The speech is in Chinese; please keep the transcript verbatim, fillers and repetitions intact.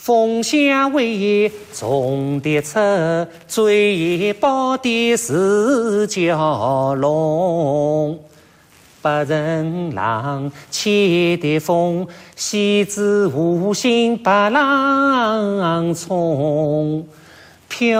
凤霞为中的车，最宝的是蛟龙。白人郎切的风，西子无心白郎冲。